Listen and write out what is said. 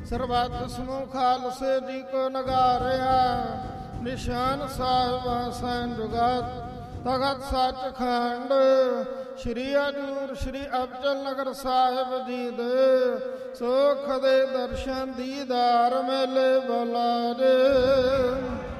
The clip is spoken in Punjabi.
ਸਰਬੱਤ ਸਮੂਹ ਖਾਲਸੇ ਜੀ ਕੋ ਨਗਾਰਿਆ। ਨਿਸ਼ਾਨ ਸਾਹਿਬ ਸੈਨ ਜੁਗਤ ਤਖਤ ਸੱਚਖੰਡ ਸ਼੍ਰੀ ਹਜ਼ੂਰ ਸ਼੍ਰੀ ਅਬਚਲ ਨਗਰ ਸਾਹਿਬ ਜੀ ਦੇ ਸੁਖ ਦੇ ਦਰਸ਼ਨ ਦੀਦਾਰ ਮੇਲੇ ਬੁਲਾਰੇ।